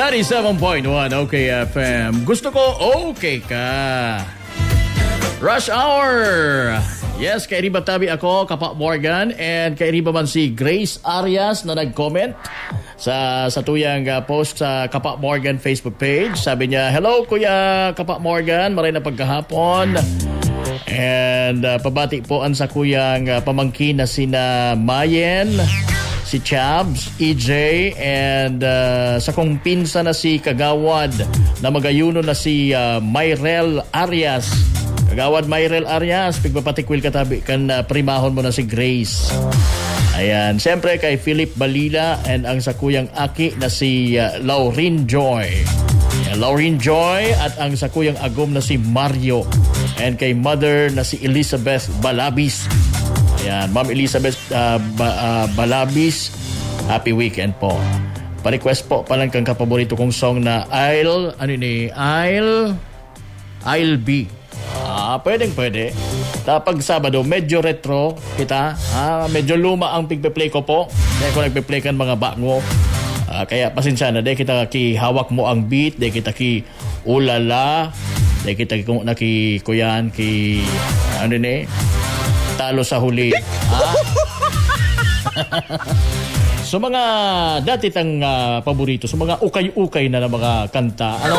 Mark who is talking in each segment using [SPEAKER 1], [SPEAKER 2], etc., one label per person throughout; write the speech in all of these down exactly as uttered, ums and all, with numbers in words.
[SPEAKER 1] ninety-seven point one OK F M. Gusto ko okay ka. Rush Hour. Yes, kay Riba Tabi ako, Kapa Morgan, and kay Riba man si Grace Arias na nag-comment sa sa tuyang uh, post sa Kapa Morgan Facebook page. Sabi niya, hello Kuya Kapa Morgan, maray na pagkahapon. And uh, pabati po ang sa kuyang uh, pamangkin na sina Mayen, si Chabs, E J, and uh, sa kong pinsa na si Kagawad na magayuno na si uh, Myrel Arias. Kagawad Myrel Arias, pigpapatikwil katabi kan uh, primahon mo na si Grace. Ayan, siyempre kay Philip Balila and ang sa kuyang aki na si uh, Laureen Joy. Ayan, Laureen Joy at ang sa kuyang agom na si Mario and kay mother na si Elizabeth Balabis. Ayan, Ma'am Elizabeth uh, ba, uh, Balabis, happy weekend po. Pa-request po palang kang kapaborito kong song na I'll, ano ni, I'll, I'll Be. Ah, pwedeng pwede. Tapag Sabado, medyo retro kita. Ah, medyo luma ang pigpe-play ko po. Dahil ko nagpe-play kan mga bango. Ah, kaya pasensya na. Dahil kita ki hawak mo ang beat. Dahil kita ki ulala. Dahil kita ki kung naki kuyan ki ano ni talo sa huli. Ah. So mga dati tang uh, paborito. So mga ukay-ukay na na mga kanta. Ano?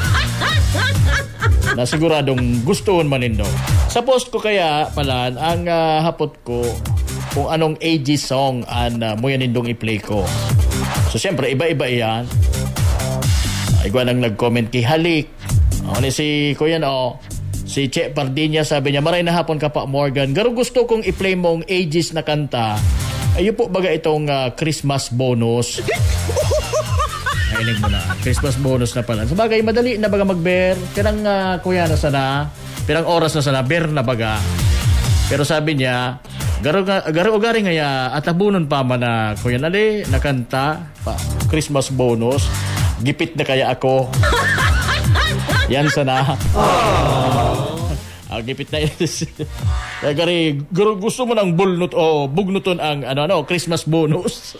[SPEAKER 1] Na siguradong gustuhon manindo. Sa post ko kaya pala ang uh, hapot ko kung anong A G song ang uh, mo yan nindong i-play ko. So siyempre iba-iba yan. Ay uh, nang nag-comment kay Halik. O ni si Kuya no, si Che Pardinya sabi niya, maray na hapon ka pa Morgan. Garo gusto kong i-play mong A Gs na kanta. Ayun po baga itong uh, Christmas bonus. Hiling mo na. Christmas bonus na pala. Sabagay, madali na baga mag-bear. Pirang uh, kuya na sana. Pirang oras na sana. Bear na baga. Pero sabi niya, garo-gari ngaya at abunon pa man na kuya nali, nakanta. Pa, Christmas bonus. Gipit na kaya ako. Yan sana. Ah, gipit na yun. Kaya gari, gusto mo ng bulnot o bugnuton ang ano, ano, Christmas bonus.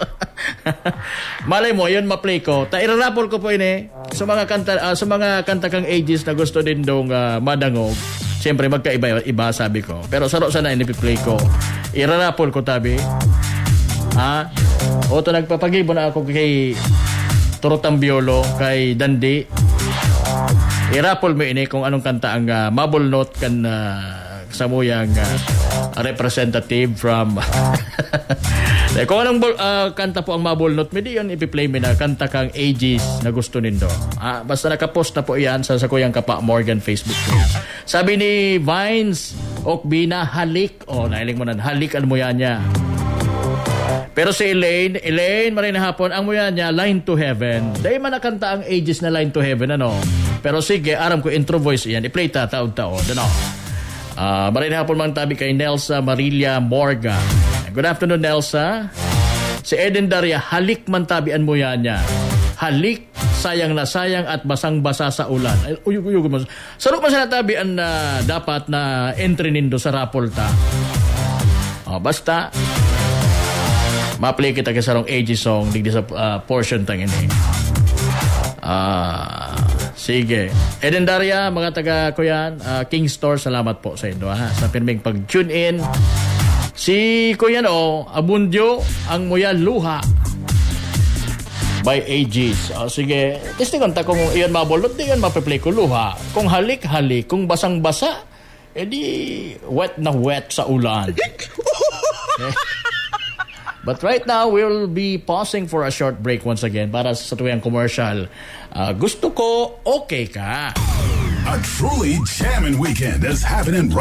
[SPEAKER 1] Malay mo, yun ma-play ko. Ta irarapol ko po yun eh. Sa mga kanta, uh, sa mga kanta kang ages na gusto din dong uh, madangog. Siyempre, magkaiba iba sabi ko. Pero saro sana yun ipi-play ko. Irarapol ko tabi. Ha? O to nagpapagibo na ako kay Torotambiolo, kay Dandi. I-raffle mo ini kung anong kanta ang uh, Mabul Note kan uh, samuyang uh, representative from kung anong uh, kanta po ang Mabul Note, hindi yun ipi-play mo na kanta kang ages na gusto nindo. Ah, basta nakapost na po yan sa, sa Kuyang Kapa Morgan Facebook page. Sabi ni Vines Okbina, halik. O, oh, nailing mo na, halik ang muya niya. Pero si Elaine, Elaine, maray na hapon, ang muya niya, Line to Heaven. Dahil man nakanta ang ages na Line to Heaven, ano? Pero sige, aram ko intro voice yan. I-play ta, taod-taod, ano? Uh, maray na hapon mang tabi kay Nelsa Marilia Morga. Good afternoon, Nelsa. Si Eden Daria, halik man tabi ang muya niya. Halik, sayang na sayang at basang-basa sa ulan. Ay, uyug, uyug, uyug. Sarap man sa natabi ang uh, dapat na entry nindo sa rapolta. Oh, basta ma-play kita kasarong A G song digdi sa uh, portion tang ini. Ah, sige. Eden Daria, mga taga ko yan, uh, King Store, salamat po sa inyo ha, sa pirming pag-tune in. Si Kuya no, Abundio, ang muya luha by A Gs. Oh, sige, testing konta kung iyon mabolot, di yun mape-play ko luha. Kung halik-halik, kung basang-basa, edi wet na wet sa ulan. Okay. But right now, we'll be pausing for a short break once again para sa tuyang commercial. Uh, gusto ko, okay ka.
[SPEAKER 2] A truly jamming weekend is happening right